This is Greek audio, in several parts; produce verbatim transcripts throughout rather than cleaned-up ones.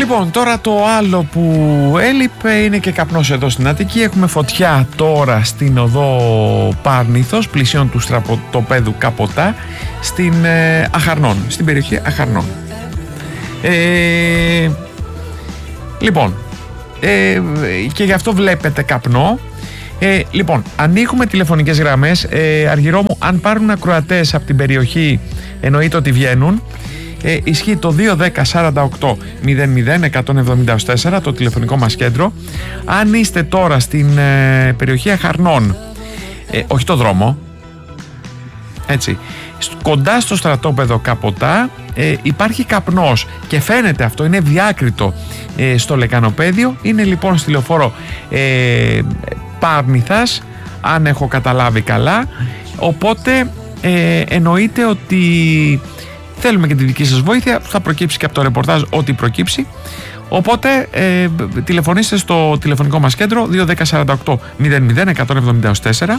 Λοιπόν, τώρα το άλλο που έλειπε είναι και καπνός εδώ στην Αττική. Έχουμε φωτιά τώρα στην οδό Πάρνηθος, πλησίον του στρατοπέδου Καποτά, στην ε, Αχαρνών, στην περιοχή Αχαρνών. Ε, λοιπόν, ε, και γι' αυτό βλέπετε καπνό. Ε, λοιπόν, ανοίγουμε τηλεφωνικές γραμμές. ε, Αργυρό μου, αν πάρουν ακροατές από την περιοχή, εννοείται ότι βγαίνουν. Ε, ισχύει το δύο δέκα σαράντα οκτώ μηδέν μηδέν εκατόν εβδομήντα τέσσερα, το τηλεφωνικό μας κέντρο. Αν είστε τώρα στην ε, περιοχή Αχαρνών, ε, όχι το δρόμο, έτσι, κοντά στο στρατόπεδο Καποτά, ε, υπάρχει καπνός και φαίνεται αυτό, είναι διάκριτο ε, στο λεκανοπέδιο. Είναι λοιπόν στη λεωφόρο ε, Πάρνηθας, αν έχω καταλάβει καλά. Οπότε ε, εννοείται ότι θέλουμε και τη δική σας βοήθεια. Θα προκύψει και από το ρεπορτάζ ό,τι προκύψει. Οπότε ε, τηλεφωνήστε στο τηλεφωνικό μας κέντρο δύο δέκα σαράντα οκτώ μηδέν μηδέν εκατόν εβδομήντα τέσσερα,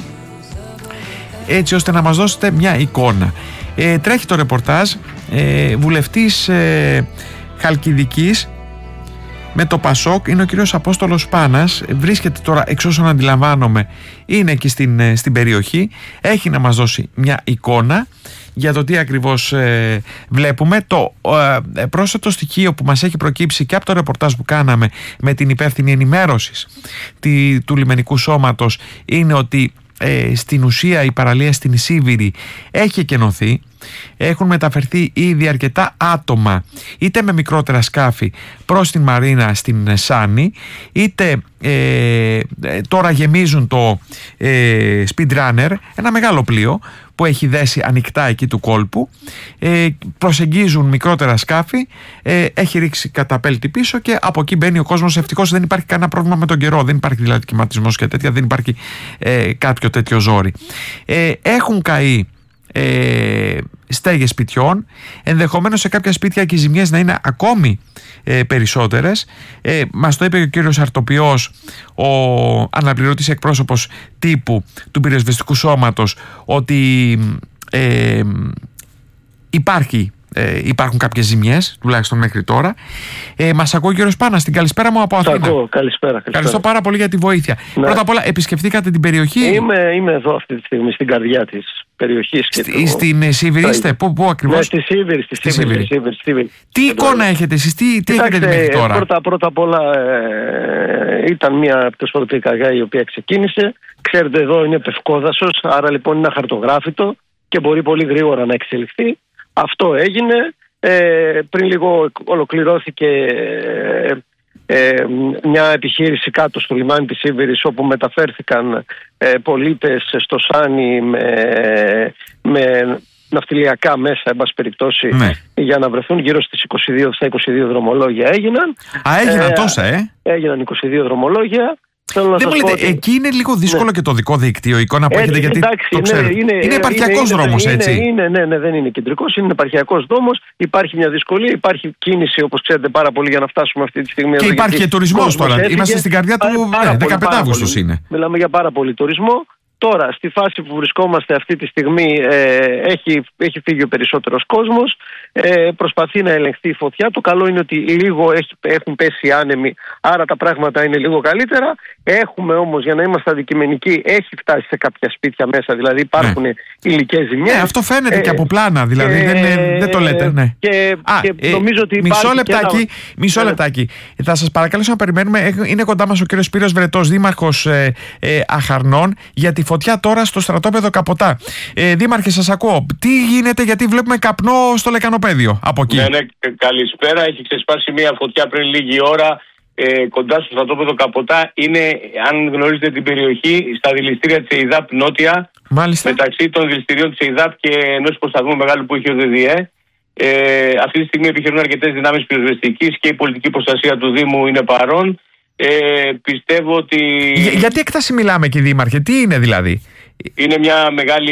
έτσι ώστε να μας δώσετε μια εικόνα. Ε, τρέχει το ρεπορτάζ. ε, Βουλευτής ε, Χαλκιδικής με το Πασόκ είναι ο κύριος Απόστολος Πάνας. Βρίσκεται τώρα, εξ όσων αντιλαμβάνομαι, είναι εκεί στην, στην περιοχή. Έχει να μας δώσει μια εικόνα για το τι ακριβώς ε, βλέπουμε. Το ε, πρόσθετο στοιχείο που μας έχει προκύψει και από το ρεπορτάζ που κάναμε με την υπεύθυνη ενημέρωσης τη, του λιμενικού σώματος είναι ότι ε, στην ουσία η παραλία στην Σίβηρη έχει εκενωθεί. Έχουν μεταφερθεί ήδη αρκετά άτομα, είτε με μικρότερα σκάφη προς την Μαρίνα στην Σάνη, είτε ε, τώρα γεμίζουν το ε, Speedrunner, ένα μεγάλο πλοίο που έχει δέσει ανοιχτά εκεί του κόλπου. ε, προσεγγίζουν μικρότερα σκάφη, ε, έχει ρίξει καταπέλτη πίσω και από εκεί μπαίνει ο κόσμος. Ευτυχώς δεν υπάρχει κανένα πρόβλημα με τον καιρό, δεν υπάρχει δηλαδή κυματισμός και τέτοια, δεν υπάρχει ε, κάποιο τέτοιο ζόρι. ε, έχουν καεί Ε, στέγες σπιτιών, ενδεχομένως σε κάποια σπίτια και οι ζημιές να είναι ακόμη ε, περισσότερες. ε, Μας το είπε ο κύριος Αρτοποιός, ο αναπληρωτής εκπρόσωπος τύπου του πυροσβεστικού σώματος, ότι ε, υπάρχει Ε, υπάρχουν κάποιες ζημιές, τουλάχιστον μέχρι τώρα. Ε, μας ακούει ο κύριος Πάνας. Την καλησπέρα μου από Αθήνα. Ακούω. Καλησπέρα, καλησπέρα. Ευχαριστώ πάρα πολύ για τη βοήθεια. Ναι. Πρώτα απ' όλα, επισκεφτήκατε την περιοχή? Είμαι, είμαι εδώ αυτή τη στιγμή, στην καρδιά της περιοχής. Και Στη, το... Στην Σίβηρη είστε, πού, πού ακριβώς? Ναι, στη Σίβηρη. Στη στη Σίβηρη. Σίβηρη, Σίβηρη. Τι εικόνα έχετε εσείς, τι, τι έχετε δει μέχρι τώρα? Πρώτα, πρώτα απ' όλα ε, ήταν μια πτωσφορτή καγιά η οποία ξεκίνησε. Ξέρετε, εδώ είναι πευκόδασος, άρα λοιπόν είναι αχαρτογράφητο και μπορεί πολύ γρήγορα να εξελιχθεί. Αυτό έγινε. Ε, πριν λίγο ολοκληρώθηκε ε, ε, μια επιχείρηση κάτω στο λιμάνι της Σίβηρης, όπου μεταφέρθηκαν ε, πολίτες στο Σάνι με, με ναυτιλιακά μέσα, εν πάση περιπτώσει, ναι, για να βρεθούν. Γύρω στις είκοσι δύο, στα είκοσι δύο δρομολόγια έγιναν. Α, έγιναν ε, τόσα, ε! Έγιναν είκοσι δύο δρομολόγια. Δεν μου λέτε, ότι... εκεί είναι λίγο δύσκολο, ναι, και το δικό δίκτυο, η εικόνα που έχετε, γιατί εντάξει, το ξέρω. Ναι, είναι, είναι επαρχιακός είναι, δρόμος, είναι, έτσι. Είναι, ναι, ναι, δεν είναι κεντρικός, είναι επαρχιακός δρόμος. Υπάρχει μια δυσκολία, υπάρχει κίνηση, όπως ξέρετε, πάρα πολύ για να φτάσουμε αυτή τη στιγμή. Και εδώ, υπάρχει και τουρισμός τώρα. Έφυγε. Είμαστε στην καρδιά του, ναι, δεκαπέντε Αυγούστου είναι. Μιλάμε για πάρα πολύ τουρισμό. Τώρα, στη φάση που βρισκόμαστε αυτή τη στιγμή, ε, έχει, έχει φύγει ο περισσότερος κόσμος, ε, προσπαθεί να ελεγχθεί η φωτιά. Το καλό είναι ότι λίγο έχει, έχουν πέσει άνεμοι, άρα τα πράγματα είναι λίγο καλύτερα. Έχουμε όμως, για να είμαστε αντικειμενικοί, έχει φτάσει σε κάποια σπίτια μέσα, δηλαδή υπάρχουν, ναι, υλικές ζημιές. Ναι, αυτό φαίνεται ε, και από πλάνα, δηλαδή ε, δεν, ε, δεν το λέτε. Ναι. Και, Α, και νομίζω ότι μισό λεπτάκι, ένα... μισό λεπτάκι. Θα σας παρακαλέσω να περιμένουμε. Είναι κοντά μας ο κύριος Σπύρος Βρετός, δήμαρχος ε, ε, Αχαρνών, για τη φωτιά τώρα στο στρατόπεδο Καποτά. Ε, Δήμαρχε, σας ακούω. Τι γίνεται, γιατί βλέπουμε καπνό στο λεκανοπέδιο από εκεί? Ναι, ναι, καλησπέρα. Έχει ξεσπάσει μια φωτιά πριν λίγη ώρα ε, κοντά στο στρατόπεδο Καποτά. Είναι, αν γνωρίζετε την περιοχή, στα δηληστήρια της ΕΙΔΑΠ Νότια. Μάλιστα. Μεταξύ των δηληστηρίων της ΕΙΔΑΠ και ενός υποσταθμού μεγάλου που έχει ο ΔΔΕ. Ε, αυτή τη στιγμή επιχειρούν αρκετές δυνάμεις πυροσβεστικής και η πολιτική προστασία του Δήμου είναι παρόν. Ε, πιστεύω ότι... Για, γιατί έκταση μιλάμε, κύριε Δήμαρχε, τι είναι δηλαδή? Είναι μια μεγάλη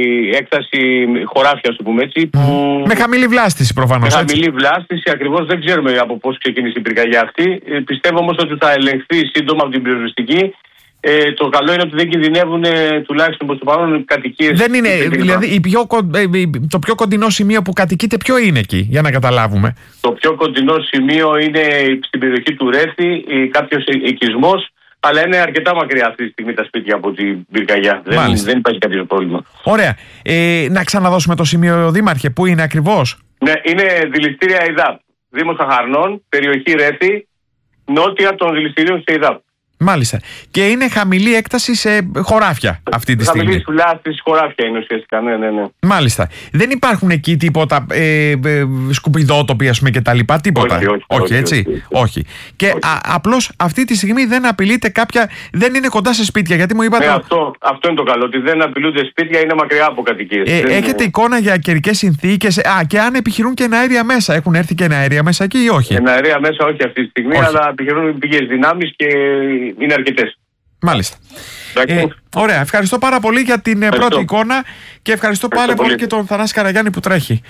έκταση χωράφια, το πούμε έτσι. Που... Με χαμηλή βλάστηση προφανώς. Με χαμηλή βλάστηση, ακριβώς δεν ξέρουμε από πώς ξεκίνησε η πυρκαγιά αυτή. Ε, πιστεύω όμως ότι θα ελεγχθεί σύντομα από την πυροσβεστική Ε, το καλό είναι ότι δεν κινδυνεύουν ε, τουλάχιστον προς το παρόν κατοικίες. Δεν είναι, δηλαδή η πιο, το πιο κοντινό σημείο που κατοικείται ποιο είναι εκεί, για να καταλάβουμε? Το πιο κοντινό σημείο είναι στην περιοχή του Ρέθη, κάποιος οικισμός, αλλά είναι αρκετά μακριά αυτή τη στιγμή τα σπίτια από την πυρκαγιά. Δεν, δεν υπάρχει κάποιο πρόβλημα. Ωραία. Ε, να ξαναδώσουμε το σημείο, Δήμαρχε, πού είναι ακριβώς? Ναι, είναι δηληστήρια ΕΙΔΑΠ. Δήμος Αχαρνών, περιοχή Ρέθη, νότια των δηληστηρίων σε ΕΙΔΑΠ. Μάλιστα. Και είναι χαμηλή έκταση σε χωράφια αυτή τη στιγμή. Χαμηλή λάσπη χωράφια είναι ουσιαστικά, ναι, ναι, ναι. Μάλιστα. Δεν υπάρχουν εκεί τίποτα ε, ε, σκουπιδότοποι, ας πούμε, και τα λοιπά, τίποτα? Όχι, όχι, όχι, όχι, έτσι. όχι, όχι. όχι. Και όχι. Α, απλώς αυτή τη στιγμή δεν απειλείται κάποια. Δεν είναι κοντά σε σπίτια, γιατί μου είπατε. Ναι, αυτό, αυτό είναι το καλό. Ότι δεν απειλούνται σπίτια, είναι μακριά από κατοικίες. Ε, έχετε είναι... εικόνα για καιρικές συνθήκες? Α, και αν επιχειρούν και εναέρια μέσα. Έχουν έρθει και εναέρια μέσα εκεί ή όχι? Εναέρια μέσα, όχι αυτή τη στιγμή, όχι. Αλλά επιχειρούν πηγές δυνάμεις και είναι αρκετές. Μάλιστα. Ε, ωραία. Ευχαριστώ πάρα πολύ για την ευχαριστώ. πρώτη εικόνα και ευχαριστώ, ευχαριστώ πάρα πολύ και τον Θανάση Καραγιάννη που τρέχει.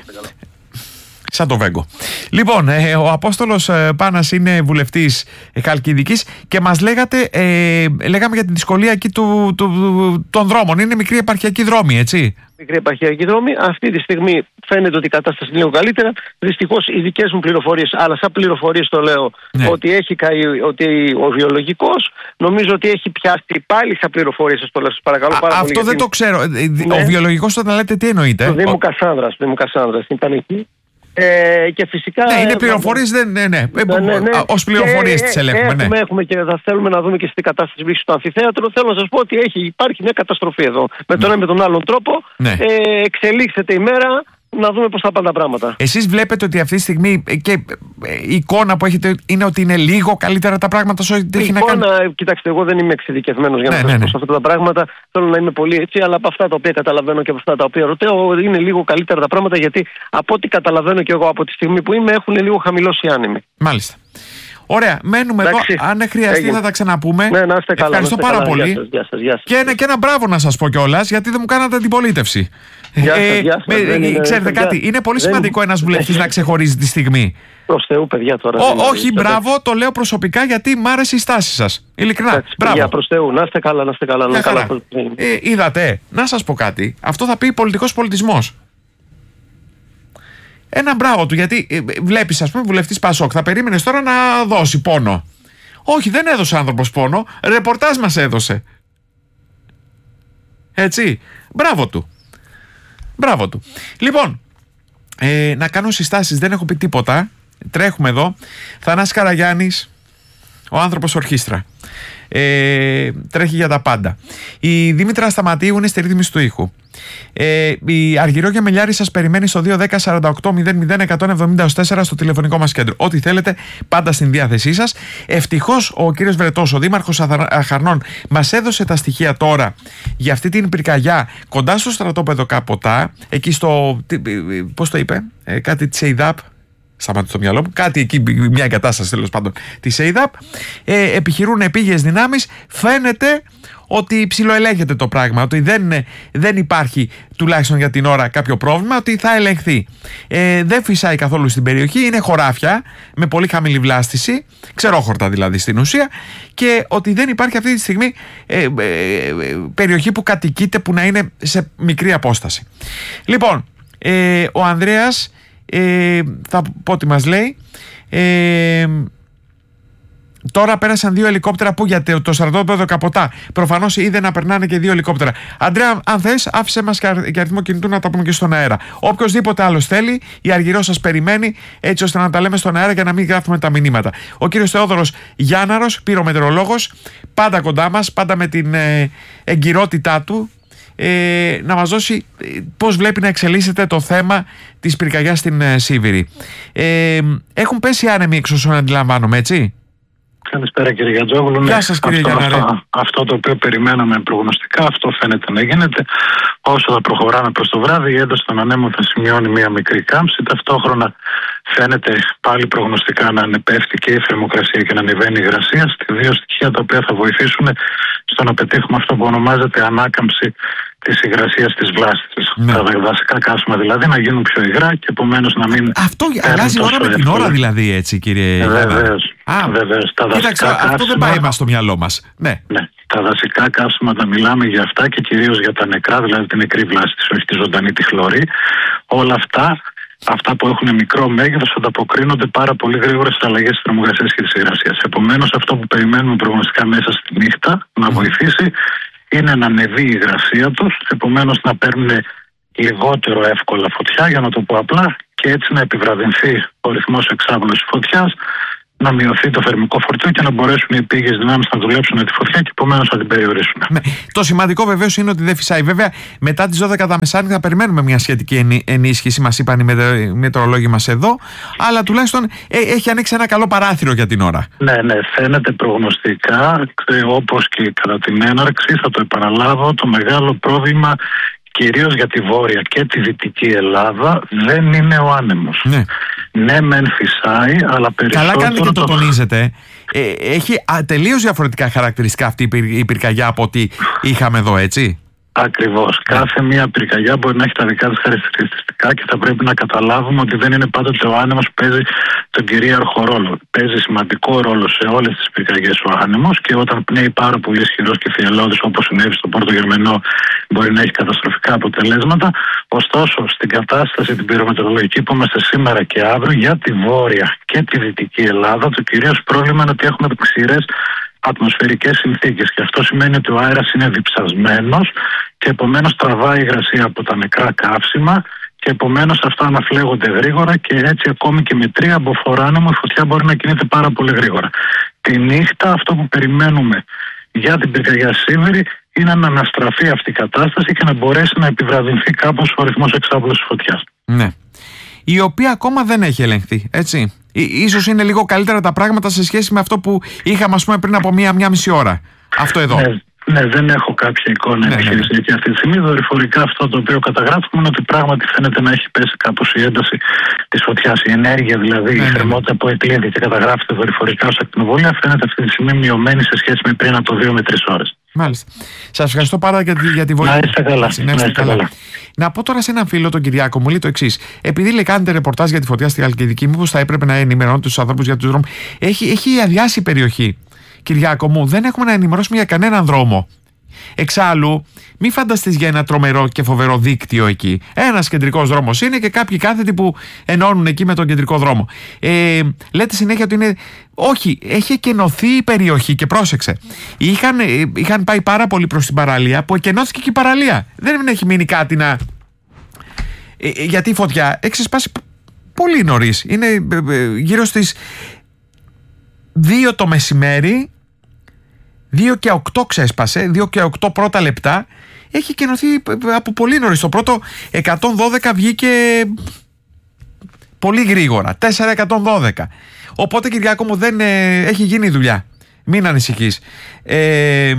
Σαν το Βέγκο. Λοιπόν, ε, ο Απόστολος ε, Πάνας είναι βουλευτής ε, Χαλκιδικής και μας λέγατε, ε, λέγαμε για τη δυσκολία εκεί του, του, του, των δρόμων. Είναι μικρή επαρχιακή δρόμη, έτσι? Μικρή επαρχιακή δρόμη. Αυτή τη στιγμή φαίνεται ότι η κατάσταση είναι λίγο καλύτερα. Δυστυχώς οι δικές μου πληροφορίες, αλλά σαν πληροφορίες το λέω, ναι. ότι, έχει καεί, ότι ο βιολογικός νομίζω ότι έχει πιάσει πάλι σαν πληροφορίες. Σας το λέω, σας παρακαλώ πάρα Α, πολύ. Αυτό δεν το ξέρω. Ναι. Ο βιολογικός όταν λέτε τι εννοείτε? Το Δήμου Κασάνδρας. Δήμου Κασάνδρας ήταν εκεί. Ε, και φυσικά. Ναι, είναι πληροφορίες, δεν. Ναι, ναι. ναι, ναι, ναι. Ως πληροφορίες τις ελέγχουμε. Έχουμε, ναι. έχουμε και θα θέλουμε να δούμε και στην κατάσταση βήξη στο αμφιθέατρο. Θέλω να σας πω ότι έχει, υπάρχει μια καταστροφή εδώ. Με τον ένα με τον άλλον τρόπο. Ναι. Ε, εξελίξεται η μέρα. Να δούμε πώς θα πάνε τα πράγματα. Εσείς βλέπετε ότι αυτή τη στιγμή και η εικόνα που έχετε είναι ότι είναι λίγο καλύτερα τα πράγματα σε ό,τι έχει να κάνει? Κοιτάξτε, εγώ δεν είμαι εξειδικευμένος για να ναι, σας ναι, πω σε αυτά τα πράγματα. Θέλω να είμαι πολύ έτσι, αλλά από αυτά τα οποία καταλαβαίνω και από αυτά τα οποία ρωτάω, είναι λίγο καλύτερα τα πράγματα, γιατί από ό,τι καταλαβαίνω και εγώ από τη στιγμή που είμαι, έχουν λίγο χαμηλώσει οι άνεμοι. Μάλιστα. Ωραία, μένουμε εντάξει, εδώ. Αν χρειαστεί έγινε. Θα τα ξαναπούμε. Ναι, να είστε καλά. Ευχαριστώ να είστε πάρα καλά. πολύ. Γεια σας, γεια σας, γεια σας. Και, ένα, και ένα μπράβο να σας πω κιόλας, γιατί δεν μου κάνατε αντιπολίτευση. Γεια σας, γεια σας. Ε, δεν ε, ξέρετε είναι, κάτι, είναι πολύ δεν... σημαντικό ένας βουλευτής να ξεχωρίζει τη στιγμή. Προς Θεού, παιδιά, τώρα. Ό, όχι, είναι, μπράβο, το λέω προσωπικά γιατί μ' άρεσε η στάση σας. Ειλικρινά. Εντάξει, μπράβο. Για προς Θεού, να είστε καλά, να είστε καλά. Να καλά. Ε, είδατε, να σας πω κάτι. Αυτό θα πει πολιτικός πολιτισμός. Ένα μπράβο του, γιατί ε, βλέπεις, ας πούμε, βουλευτής Πασόκ, θα περίμενες τώρα να δώσει πόνο. Όχι, δεν έδωσε άνθρωπος πόνο. Ρεπορτάζ μας έδωσε. Έτσι. Μπράβο του. Μπράβο του. Λοιπόν, ε, να κάνω συστάσεις. Δεν έχω πει τίποτα. Τρέχουμε εδώ. Θανάσης Καραγιάννης, ο άνθρωπος ορχήστρα. Ε, τρέχει για τα πάντα. Η Δήμητρα Σταματίου είναι στη ρύθμιση του ήχου. Ε, η Αργυρό Γεμελιάρη σας περιμένει στο δύο ένα μηδέν σαράντα οκτώ μηδέν μηδέν εκατόν εβδομήντα τέσσερα στο τηλεφωνικό μας κέντρο. Ό,τι θέλετε, πάντα στην διάθεσή σας. Ευτυχώς ο κύριος Βρετός, ο Δήμαρχος Αχαρνών, μας έδωσε τα στοιχεία τώρα για αυτή την πυρκαγιά κοντά στο στρατόπεδο Κάποτα, εκεί στο. Πώς το είπε, ε, κάτι της ΕΙΔΑΠ. Σταμάτησε το μυαλό μου. Κάτι εκεί, μια εγκατάσταση τέλος πάντων της ΕΙΔΑΠ. Ε, επιχειρούν επίγειες δυνάμεις. Φαίνεται ότι ψιλοελέγχεται το πράγμα. Ότι δεν, δεν υπάρχει τουλάχιστον για την ώρα κάποιο πρόβλημα. Ότι θα ελεγχθεί. Ε, δεν φυσάει καθόλου στην περιοχή. Είναι χωράφια με πολύ χαμηλή βλάστηση. Ξερόχορτα δηλαδή στην ουσία. Και ότι δεν υπάρχει αυτή τη στιγμή ε, ε, ε, περιοχή που κατοικείται που να είναι σε μικρή απόσταση. Λοιπόν, ε, ο Ανδρέας. Ε, θα πω τι μας λέει. ε, Τώρα πέρασαν δύο ελικόπτερα που για το στρατόπεδο Καποτά. Προφανώς είδε να περνάνε και δύο ελικόπτερα. Αντρέα, αν θες, άφησε μας και αριθμό κινητού να τα πούμε και στον αέρα. Οποιοςδήποτε άλλος θέλει, η Αργυρό σας περιμένει, έτσι ώστε να τα λέμε στον αέρα για να μην γράφουμε τα μηνύματα. Ο κύριος Θεόδωρος Γιάνναρος, πυρομετρολόγος, πάντα κοντά μας, πάντα με την ε, εγκυρότητά του. Ε, να μας δώσει πώς βλέπει να εξελίσσεται το θέμα της πυρκαγιάς στην ε, Σίβηρη. Ε, έχουν πέσει άνεμοι εξ όσων αντιλαμβάνομαι, έτσι? Καλησπέρα κύριε Γιατζόγλου. Γεια σας κύριε αυτό, Γιάνναρε. Αυτό, αυτό το οποίο περιμέναμε προγνωστικά, αυτό φαίνεται να γίνεται. Όσο θα προχωράμε προς το βράδυ, η ένταση των ανέμων θα σημειώνει μια μικρή κάμψη. Ταυτόχρονα φαίνεται πάλι προγνωστικά να ανεπέφτει και η θερμοκρασία και να ανεβαίνει η υγρασία. Στη δύο στοιχεία τα οποία θα βοηθήσουν στο να πετύχουμε αυτό που ονομάζεται ανάκαμψη της υγρασίας της βλάστησης. Ναι. Τα δασικά καύσιμα δηλαδή να γίνουν πιο υγρά και επομένως να μην. Αυτό αλλάζει ώρα με την ώρα δηλαδή, έτσι, κύριε. Βεβαίως. Βεβαίως. Τα Κοίταξε, δασικά αυτό δεν καύσιμα... πάει μας στο μυαλό μας. Ναι. ναι. Τα δασικά καύσιμα τα μιλάμε για αυτά και κυρίως για τα νεκρά, δηλαδή την νεκρή βλάστηση, όχι τη ζωντανή, τη χλωρή. Όλα αυτά. Αυτά που έχουν μικρό μέγεθος ανταποκρίνονται πάρα πολύ γρήγορα στις αλλαγές της θερμοκρασίας και της υγρασίας. Επομένως, αυτό που περιμένουμε προγνωστικά μέσα στη νύχτα να βοηθήσει είναι να ανεβεί η υγρασία τους, επομένως να παίρνουν λιγότερο εύκολα φωτιά, για να το πω απλά, και έτσι να επιβραδυνθεί ο ρυθμός εξάπλωσης φωτιάς, να μειωθεί το θερμικό φορτίο και να μπορέσουν οι επίγειες δυνάμεις να δουλέψουν τη φωτιά και επομένως να την περιορίσουν. Ναι. Το σημαντικό βεβαίως είναι ότι δεν φυσάει. Βέβαια, μετά τις δώδεκα τα μεσάνυχτα περιμένουμε μια σχετική ενίσχυση, μας είπαν οι μετεωρολόγοι μας εδώ, αλλά τουλάχιστον ε, έχει ανοίξει ένα καλό παράθυρο για την ώρα. Ναι, ναι, φαίνεται προγνωστικά, όπως και κατά την έναρξη, θα το επαναλάβω, το μεγάλο πρόβλημα κυρίως για τη Βόρεια και τη Δυτική Ελλάδα δεν είναι ο άνεμος. Ναι, ναι μεν φυσάει, αλλά περισσότερο... Καλά κάνετε και το τονίζετε. Ε, έχει τελείως διαφορετικά χαρακτηριστικά αυτή η πυρκαγιά από ό,τι είχαμε εδώ, έτσι. Ακριβώς. Yeah. Κάθε μία πυρκαγιά μπορεί να έχει τα δικά της χαρακτηριστικά και θα πρέπει να καταλάβουμε ότι δεν είναι πάντοτε ο άνεμος που παίζει τον κυρίαρχο ρόλο. Παίζει σημαντικό ρόλο σε όλες τις πυρκαγιές ο άνεμος και όταν πνέει πάρα πολύ ισχυρός και θυελλώδης, όπως συνέβη στο Πόρτο Γερμενό, μπορεί να έχει καταστροφικά αποτελέσματα. Ωστόσο, στην κατάσταση την πυρομετεωρολογική που είμαστε σήμερα και αύριο, για τη Βόρεια και τη Δυτική Ελλάδα, το κυρίως πρόβλημα είναι ότι έχουμε ξηρές ατμοσφαιρικές συνθήκες και αυτό σημαίνει ότι ο αέρας είναι διψασμένος και επομένως τραβάει υγρασία από τα νεκρά καύσιμα και επομένως αυτά αναφλέγονται γρήγορα και έτσι ακόμη και με τρία μποφόρ άνεμο η φωτιά μπορεί να κινείται πάρα πολύ γρήγορα. Τη νύχτα αυτό που περιμένουμε για την πυρκαγιά Σίβηρη είναι να αναστραφεί αυτή η κατάσταση και να μπορέσει να επιβραδυνθεί κάπως ο ρυθμός εξάπλωσης φωτιάς. Ναι. Η οποία ακόμα δεν έχει ελεγχθεί, έτσι. Ίσως είναι λίγο καλύτερα τα πράγματα σε σχέση με αυτό που είχαμε, ας πούμε, πριν από μία, μία μισή ώρα. Αυτό εδώ. Ναι, ναι, δεν έχω κάποια εικόνα ναι, επιχειρησιακή ναι. αυτή τη στιγμή. Δορυφορικά αυτό το οποίο καταγράφουμε είναι ότι πράγματι φαίνεται να έχει πέσει κάπως η ένταση της φωτιάς. Η ενέργεια δηλαδή, ναι, η θερμότητα ναι. που εκλείεται και καταγράφεται δορυφορικά ως ακτινοβολία φαίνεται αυτή τη στιγμή μειωμένη σε σχέση με πριν από δύο με τρεις ώρες. Μάλιστα. Σας ευχαριστώ πάρα για τη, για τη βοήθεια. Να είστε καλά. Να είστε, να είστε καλά. καλά. Να πω τώρα σε έναν φίλο, τον Κυριάκο, μου λέει το εξής. Επειδή λέει κάνετε ρεπορτάζ για τη φωτιά στη Χαλκιδική, μήπως θα έπρεπε να ενημερώνετε τους ανθρώπους για τους δρόμους. Έχει, έχει αδειάσει η περιοχή. Κυριάκο μου, δεν έχουμε να ενημερώσουμε για κανέναν δρόμο. Εξάλλου, μη φανταστείς για ένα τρομερό και φοβερό δίκτυο εκεί. Ένας κεντρικός δρόμος είναι και κάποιοι κάθετοι που ενώνουν εκεί με τον κεντρικό δρόμο. Ε, λέτε συνέχεια ότι είναι. Όχι, έχει εκενωθεί η περιοχή και πρόσεξε. Είχαν, είχαν πάει πάρα πολύ προς την παραλία που εκενώθηκε και η παραλία. Δεν έχει μείνει κάτι να. Ε, γιατί η φωτιά έχει ξεσπάσει πολύ νωρίς. Είναι γύρω στις δύο το μεσημέρι. δύο και οκτώ ξέσπασε, δύο και οκτώ πρώτα λεπτά. Έχει κενωθεί από πολύ νωρίς. Το πρώτο εκατόν δώδεκα βγήκε πολύ γρήγορα. τέσσερα εκατόν δώδεκα. Οπότε, Κυριάκο μου, δεν ε, έχει γίνει η δουλειά. Μην ανησυχείς. Ε,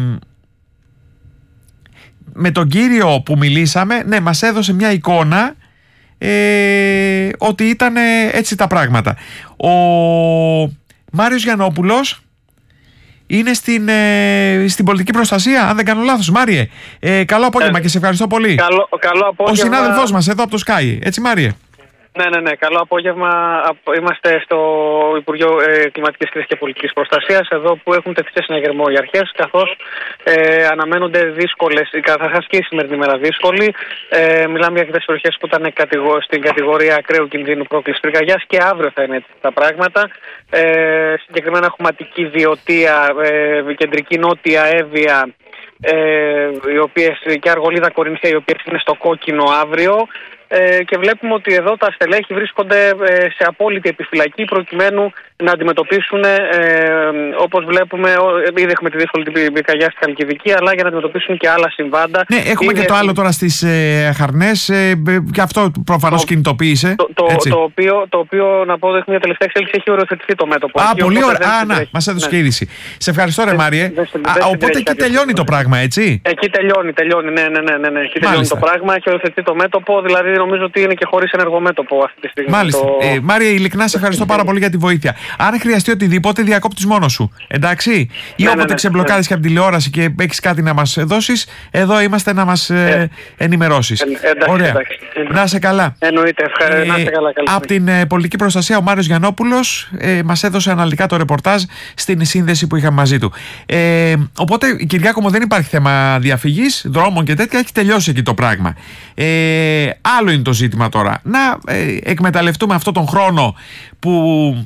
με τον κύριο που μιλήσαμε, ναι, μας έδωσε μια εικόνα ε, ότι ήταν έτσι τα πράγματα. Ο Μάριος Γιαννόπουλος είναι στην, ε, στην πολιτική προστασία, αν δεν κάνω λάθος. Μάριε, ε, καλό απόγευμα ε, και σε ευχαριστώ πολύ. Καλό, καλό απόγευμα. Ο συνάδελφός μας εδώ από το Sky. Έτσι, Μάριε. Ναι, ναι, ναι. Καλό απόγευμα. Είμαστε στο Υπουργείο ε, Κλιματικής Κρίσης και Πολιτικής Προστασίας, εδώ που έχουν τεθεί σε συναγερμό οι αρχές, καθώς ε, αναμένονται δύσκολες, καταρχάς και η σημερινή μέρα δύσκολη. Ε, μιλάμε για τις περιοχές που ήταν κατηγο, στην κατηγορία ακραίου κινδύνου πρόκλησης πυρκαγιάς και αύριο θα είναι έτσι τα πράγματα. Ε, συγκεκριμένα έχουμε Αττική, Βιωτία, ε, Κεντρική Νότια, Εύβοια, ε, οι οποίες, και Αργολίδα, Κορινθία, οι οποίες είναι στο κόκκινο αύριο. Ε, και βλέπουμε ότι εδώ τα στελέχη βρίσκονται ε, σε απόλυτη επιφυλακή προκειμένου να αντιμετωπίσουν, ε, όπως βλέπουμε, ήδη έχουμε τη δύσκολη πυρκαγιά στη Χαλκιδική, αλλά για να αντιμετωπίσουν και άλλα συμβάντα. Ναι, έχουμε είναι... και το άλλο τώρα στις ε, Χαρνές, ε, και αυτό προφανώς το, κινητοποίησε. Το, το, το, οποίο, το οποίο, να πω, έχουμε μια τελευταία εξέλιξη, έχει οριοθετηθεί το μέτωπο. Α, πολύ ωραία. Α, να, μας έδωσε και είδηση. Σε ευχαριστώ, ρε Μάριε. Δεν, δεν, δεν, οπότε εκεί τελειώνει το πράγμα, έτσι. Εκεί τελειώνει, τελειώνει, ναι, ναι, ναι, ναι, ναι. Εκεί τελειώνει το πράγμα, έχει οριοθετηθεί το μέτωπο, δηλαδή νομίζω ότι είναι και χωρίς ενεργομέτωπο αυτή τη στιγμή. Μάλιστα. Το... Ε, Μάρια, ειλικρινά σε ευχαριστώ πάρα πολύ για τη βοήθεια. Αν χρειαστεί οτιδήποτε, διακόπτεις μόνος σου. Εντάξει. Ή ναι, όποτε ναι, ναι, ξεμπλοκάρεις ναι. και από την τηλεόραση και έχεις κάτι να μας δώσεις, εδώ είμαστε να μας ε, ε, ενημερώσεις. Ε, εντάξει, Ωραία. εντάξει. Να είσαι καλά. Εννοείται. Ευχαριστώ. Να είστε καλά. Καλή Από την ε, πολιτική προστασία, ο Μάριος Γιαννόπουλος ε, μας έδωσε αναλυτικά το ρεπορτάζ στην σύνδεση που είχαμε μαζί του. Ε, οπότε, Κυριάκο μου, δεν υπάρχει θέμα διαφυγής, δρόμων και τέτοια, έχει τελειώσει εκεί το πράγμα. Ε, άλλο είναι το ζήτημα τώρα. Να ε, εκμεταλλευτούμε αυτόν τον χρόνο που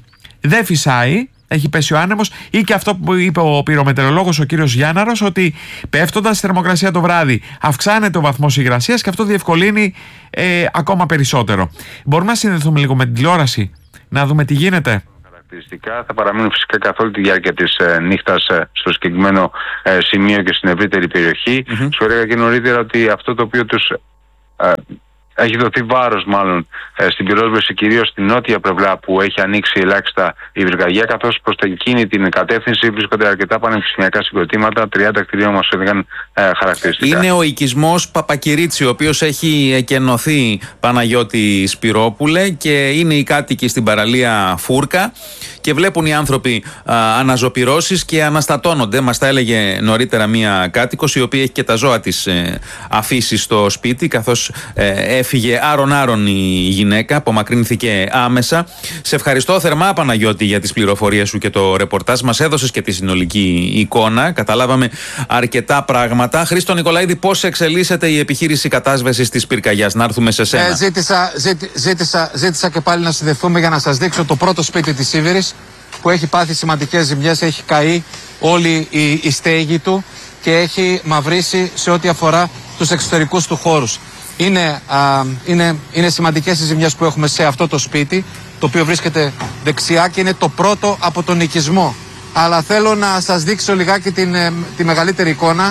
δεν φυσάει, έχει πέσει ο άνεμος, ή και αυτό που είπε ο πυρομετεωρολόγος ο κύριος Γιάνναρος, ότι πέφτοντας η θερμοκρασία το βράδυ αυξάνεται ο βαθμός υγρασίας και αυτό διευκολύνει ε, ακόμα περισσότερο. Μπορούμε να συνδεθούμε λίγο με την τηλεόραση, να δούμε τι γίνεται. Χαρακτηριστικά θα παραμείνουν φυσικά καθ' όλη τη διάρκεια της ε, νύχτας ε, στο συγκεκριμένο ε, σημείο και στην ευρύτερη περιοχή. Mm-hmm. Σου έλεγα και νωρίτερα ότι αυτό το οποίο τους ε, έχει δοθεί βάρος μάλλον ε, στην πυρόσβεση, κυρίως στην νότια πλευρά που έχει ανοίξει ελάχιστα η πυρκαγιά, καθώς προς εκείνη την κατεύθυνση βρίσκονται αρκετά πανεπιστημιακά συγκροτήματα, τριάντα κτηρίων μας έδειξαν ε, χαρακτηριστικά. Είναι ο οικισμός Παπακυρίτσι, ο οποίος έχει εκενωθεί, Παναγιώτη Σπυρόπουλε, και είναι οι κάτοικοι στην παραλία Φούρκα και βλέπουν οι άνθρωποι α, αναζωπυρώσεις και αναστατώνονται. Μας τα έλεγε νωρίτερα μία κάτοικος, η οποία έχει και τα ζώα της ε, αφήσει στο σπίτι, καθώς ε, έφυγε άρον-άρον η γυναίκα, απομακρύνθηκε άμεσα. Σε ευχαριστώ θερμά, Παναγιώτη, για τις πληροφορίες σου και το ρεπορτάζ. Μας έδωσες και τη συνολική εικόνα. Καταλάβαμε αρκετά πράγματα. Χρήστο Νικολαίδη, πώς εξελίσσεται η επιχείρηση κατάσβεσης της πυρκαγιάς? Να έρθουμε σε σένα. Ε, ζήτησα, ζήτη, ζήτησα, ζήτησα και πάλι να συνδεθούμε για να σας δείξω το πρώτο σπίτι της Σίβηρης, που έχει πάθει σημαντικές ζημιές, έχει καεί όλη η, η στέγη του και έχει μαυρίσει σε ό,τι αφορά τους εξωτερικούς του χώρους. Είναι, α, είναι, είναι σημαντικές οι ζημιές που έχουμε σε αυτό το σπίτι, το οποίο βρίσκεται δεξιά και είναι το πρώτο από τον οικισμό. Αλλά θέλω να σας δείξω λιγάκι την, ε, τη μεγαλύτερη εικόνα.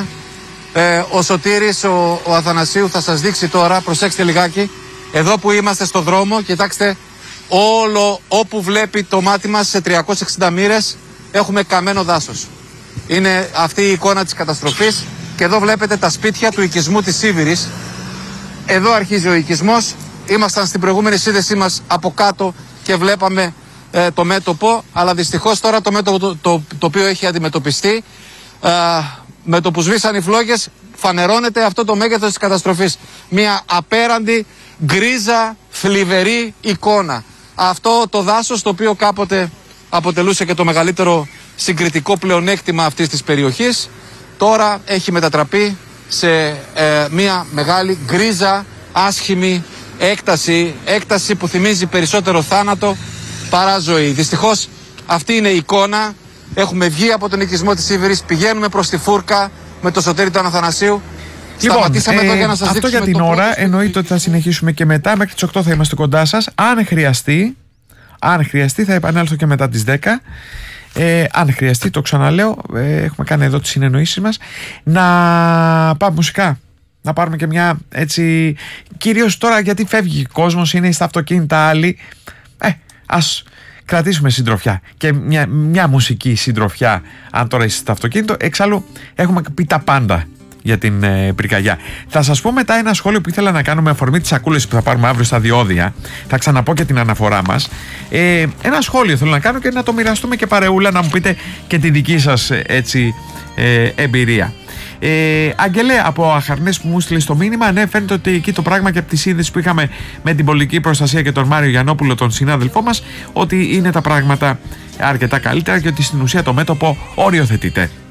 Ε, ο Σωτήρης, ο, ο Αθανασίου θα σας δείξει τώρα, προσέξτε λιγάκι, εδώ που είμαστε στο δρόμο, κοιτάξτε, όλο όπου βλέπει το μάτι μας σε τριακόσιες εξήντα μοίρες έχουμε καμένο δάσος. Είναι αυτή η εικόνα της καταστροφής και εδώ βλέπετε τα σπίτια του οικισμού της Σίβηρης. Εδώ αρχίζει ο οικισμός. Ήμασταν στην προηγούμενη σύνδεσή μας από κάτω και βλέπαμε ε, το μέτωπο, αλλά δυστυχώς τώρα το μέτωπο το, το, το οποίο έχει αντιμετωπιστεί, ε, με το που σβήσαν οι φλόγες, φανερώνεται αυτό το μέγεθος της καταστροφής. Μια απέραντη, γκρίζα, θλιβερή εικόνα. Αυτό το δάσος, το οποίο κάποτε αποτελούσε και το μεγαλύτερο συγκριτικό πλεονέκτημα αυτής της περιοχής, τώρα έχει μετατραπεί σε ε, μια μεγάλη γκρίζα, άσχημη έκταση, έκταση που θυμίζει περισσότερο θάνατο παρά ζωή. Δυστυχώς αυτή είναι η εικόνα. Έχουμε βγει από τον οικισμό της Σίβηρης, πηγαίνουμε προς τη Φούρκα με το Σωτήρη του Αθανασίου. Λοιπόν, ε, εδώ για να σας αυτό για την ώρα. Εννοείται ότι θα συνεχίσουμε και μετά. Μέχρι τις οκτώ θα είμαστε κοντά σας. Αν χρειαστεί, αν χρειαστεί θα επανέλθω και μετά τις δέκα. Ε, αν χρειαστεί, το ξαναλέω, ε, έχουμε κάνει εδώ τις συνεννοήσεις μας. Να πάμε μουσικά. Να πάρουμε και μια έτσι. Κυρίως τώρα, γιατί φεύγει ο κόσμος, είναι στα αυτοκίνητα άλλοι. Ε, ας κρατήσουμε συντροφιά. Και μια, μια μουσική συντροφιά, αν τώρα είσαι στο αυτοκίνητο. Εξάλλου, έχουμε πει τα πάντα για την ε, πυρκαγιά. Θα σας πω μετά ένα σχόλιο που ήθελα να κάνω με αφορμή τις σακούλες που θα πάρουμε αύριο στα διόδια. Θα ξαναπώ και την αναφορά μας. Ε, ένα σχόλιο θέλω να κάνω και να το μοιραστούμε και παρεούλα, να μου πείτε και τη δική σας έτσι ε, εμπειρία. Ε, Αγγελέ, από Αχαρνές που μου στείλε στο μήνυμα, ναι, φαίνεται ότι εκεί το πράγμα και από τη σύνδεση που είχαμε με την πολιτική προστασία και τον Μάριο Γιαννόπουλο, τον συνάδελφό μας, ότι είναι τα πράγματα αρκετά καλύτερα και ότι στην ουσία το μέτωπο οριοθετείται.